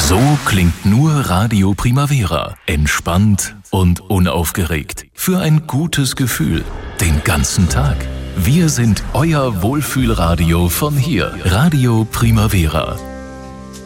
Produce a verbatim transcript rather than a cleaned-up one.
So klingt nur Radio Primavera. Entspannt und unaufgeregt. Für ein gutes Gefühl. Den ganzen Tag. Wir sind euer Wohlfühlradio von hier. Radio Primavera.